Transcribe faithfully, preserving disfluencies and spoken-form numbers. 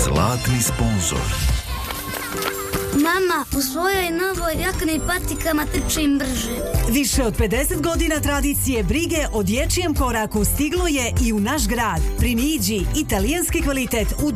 zlatni sponzor. Mama, u svojoj novoj jakni i patikama trčim brže. Više od pedeset godina tradicije brige o dječjem koraku stiglo je i u naš grad. Primiđi italijanski kvalitet u